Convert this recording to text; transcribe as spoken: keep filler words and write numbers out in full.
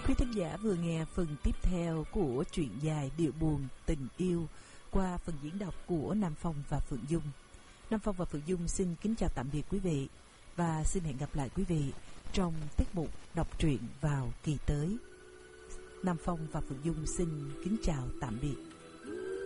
Quý thính giả vừa nghe phần tiếp theo của truyện dài Điệu buồn tình yêu qua phần diễn đọc của Nam Phong và Phượng Dung. Nam Phong và Phượng Dung xin kính chào tạm biệt quý vị và xin hẹn gặp lại quý vị trong tiết mục đọc truyện vào kỳ tới. Nam Phong và Phượng Dung xin kính chào tạm biệt.